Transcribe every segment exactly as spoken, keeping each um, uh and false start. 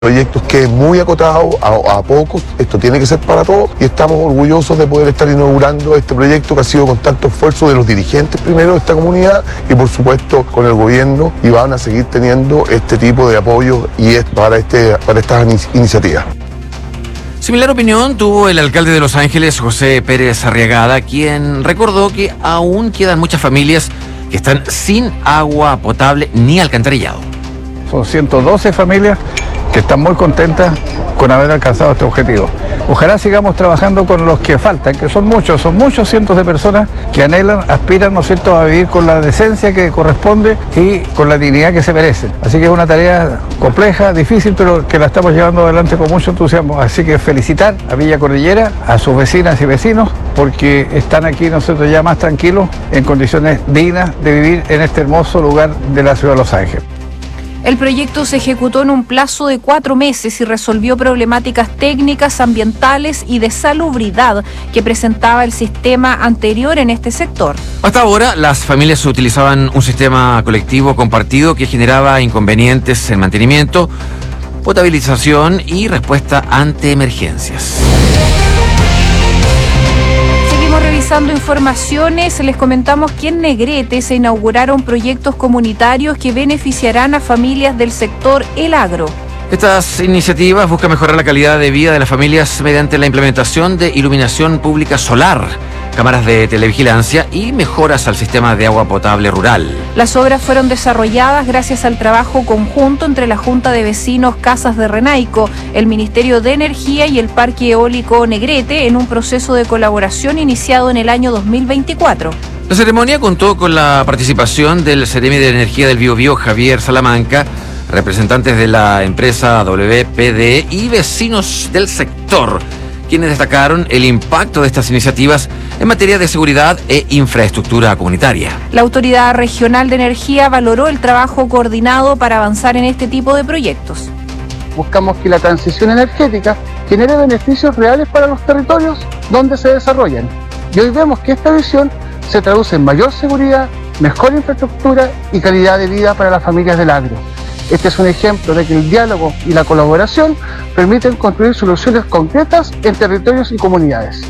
proyectos que es muy acotado a, a pocos, esto tiene que ser para todos y estamos orgullosos de poder estar inaugurando este proyecto que ha sido con tanto esfuerzo de los dirigentes primero de esta comunidad y por supuesto con el gobierno, y van a seguir teniendo este tipo de apoyo y es para, este, para estas iniciativas. Similar opinión tuvo el alcalde de Los Ángeles, José Pérez Arriagada, quien recordó que aún quedan muchas familias que están sin agua potable ni alcantarillado. Son ciento doce familias que están muy contentas con haber alcanzado este objetivo. Ojalá sigamos trabajando con los que faltan, que son muchos, son muchos cientos de personas que anhelan, aspiran, ¿no es cierto?, a vivir con la decencia que corresponde y con la dignidad que se merecen. Así que es una tarea compleja, difícil, pero que la estamos llevando adelante con mucho entusiasmo. Así que felicitar a Villa Cordillera, a sus vecinas y vecinos, porque están aquí nosotros ya más tranquilos, en condiciones dignas de vivir en este hermoso lugar de la ciudad de Los Ángeles. El proyecto se ejecutó en un plazo de cuatro meses y resolvió problemáticas técnicas, ambientales y de salubridad que presentaba el sistema anterior en este sector. Hasta ahora, las familias utilizaban un sistema colectivo compartido que generaba inconvenientes en mantenimiento, potabilización y respuesta ante emergencias. Revisando informaciones, les comentamos que en Negrete se inauguraron proyectos comunitarios que beneficiarán a familias del sector El Agro. Estas iniciativas buscan mejorar la calidad de vida de las familias mediante la implementación de iluminación pública solar, cámaras de televigilancia y mejoras al sistema de agua potable rural. Las obras fueron desarrolladas gracias al trabajo conjunto entre la Junta de Vecinos Casas de Renaico, el Ministerio de Energía y el Parque Eólico Negrete en un proceso de colaboración iniciado en el año dos mil veinticuatro. La ceremonia contó con la participación del Seremi de Energía del Biobío, Javier Salamanca, representantes de la empresa W P D y vecinos del sector, quienes destacaron el impacto de estas iniciativas en materia de seguridad e infraestructura comunitaria. La Autoridad Regional de Energía valoró el trabajo coordinado para avanzar en este tipo de proyectos. Buscamos que la transición energética genere beneficios reales para los territorios donde se desarrollan. Y hoy vemos que esta visión se traduce en mayor seguridad, mejor infraestructura y calidad de vida para las familias del agro. Este es un ejemplo de que el diálogo y la colaboración permiten construir soluciones concretas en territorios y comunidades.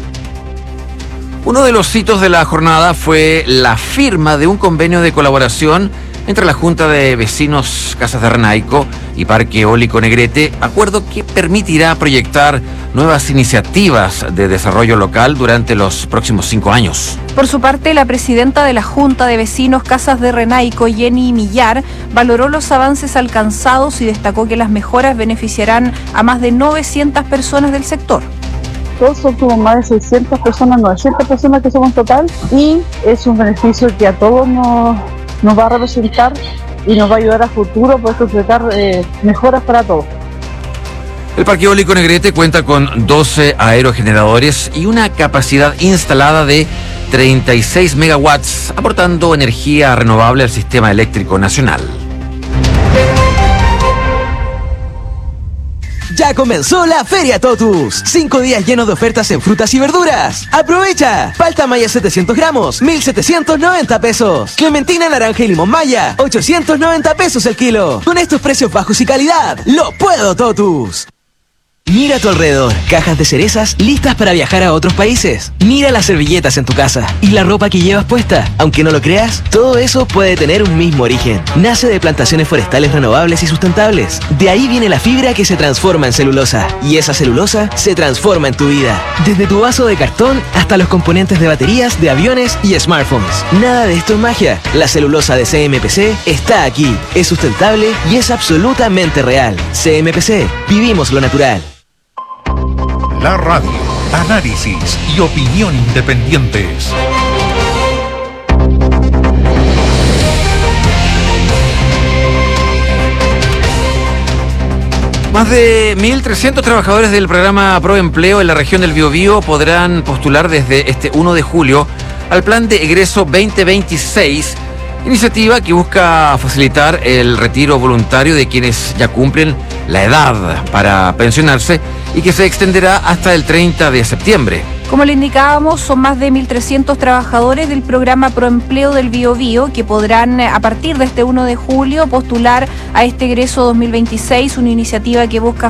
Uno de los hitos de la jornada fue la firma de un convenio de colaboración entre la Junta de Vecinos Casas de Renaico y Parque Eólico Negrete, acuerdo que permitirá proyectar nuevas iniciativas de desarrollo local durante los próximos cinco años. Por su parte, la presidenta de la Junta de Vecinos Casas de Renaico, Jenny Millar, valoró los avances alcanzados y destacó que las mejoras beneficiarán a más de novecientas personas del sector. Todos son como más de seiscientas personas, novecientas personas que somos en total, y es un beneficio que a todos nos, nos va a representar y nos va a ayudar a futuro poder concretar eh, mejoras para todos. El Parque Eólico Negrete cuenta con doce aerogeneradores y una capacidad instalada de treinta y seis megawatts, aportando energía renovable al sistema eléctrico nacional. Ya comenzó la Feria Totus. Cinco días llenos de ofertas en frutas y verduras. ¡Aprovecha! Palta maya setecientos gramos, mil setecientos noventa pesos. Clementina, naranja y limón maya, ochocientos noventa pesos el kilo. Con estos precios bajos y calidad, ¡lo puedo, Totus! Mira a tu alrededor, cajas de cerezas listas para viajar a otros países. Mira las servilletas en tu casa y la ropa que llevas puesta. Aunque no lo creas, todo eso puede tener un mismo origen. Nace de plantaciones forestales renovables y sustentables. De ahí viene la fibra que se transforma en celulosa. Y esa celulosa se transforma en tu vida. Desde tu vaso de cartón hasta los componentes de baterías, de aviones y smartphones. Nada de esto es magia. La celulosa de C M P C está aquí. Es sustentable y es absolutamente real. C M P C. Vivimos lo natural. La radio, análisis y opinión independientes. Más de mil trescientos trabajadores del programa Proempleo en la región del Biobío podrán postular desde este uno de julio al Plan de Egreso veinte veintiséis, iniciativa que busca facilitar el retiro voluntario de quienes ya cumplen la edad para pensionarse y que se extenderá hasta el treinta de septiembre. Como le indicábamos, son más de mil trescientos trabajadores del programa Proempleo del Biobío que podrán, a partir de este uno de julio, postular a este egreso dos mil veintiséis, una iniciativa que busca